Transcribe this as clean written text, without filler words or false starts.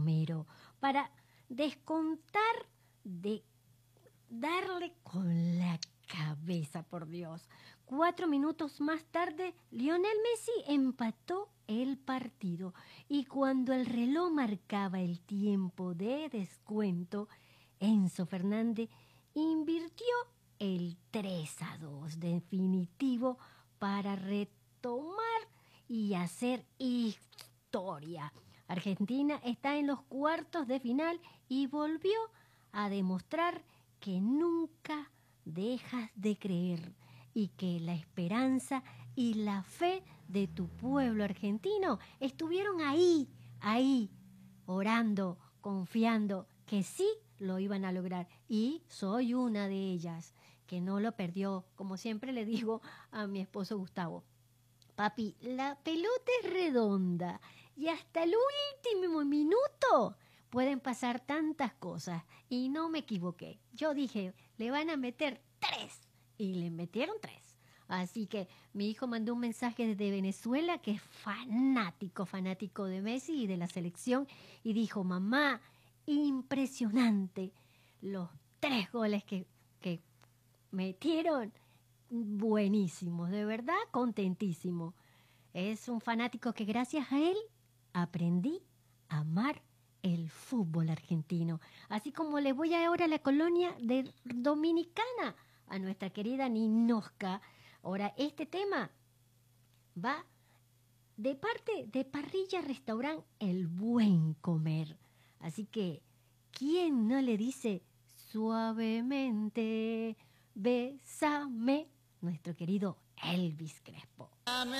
Romero para descontar de darle con la cabeza, por Dios. 4 minutos más tarde, Lionel Messi empató el partido y cuando el reloj marcaba el tiempo de descuento, Enzo Fernández invirtió el 3-2 definitivo para retomar y hacer historia. Argentina está en los cuartos de final y volvió a demostrar que nunca dejas de creer y que la esperanza y la fe de tu pueblo argentino estuvieron ahí, orando, confiando que sí lo iban a lograr. Y soy una de ellas que no lo perdió, como siempre le digo a mi esposo Gustavo. Papi, la pelota es redonda y hasta el último minuto pueden pasar tantas cosas. Y no me equivoqué. Yo dije, le van a meter 3 y le metieron 3. Así que mi hijo mandó un mensaje desde Venezuela que es fanático de Messi y de la selección y dijo, mamá, impresionante los 3 goles que metieron, buenísimos, de verdad contentísimo. Es un fanático que gracias a él aprendí a amar el fútbol argentino. Así como le voy ahora a la colonia de Dominicana, a nuestra querida Ninosca. Ahora, este tema va de parte de Parrilla Restaurant El Buen Comer. Así que, ¿quién no le dice suavemente, bésame? Nuestro querido Elvis Crespo.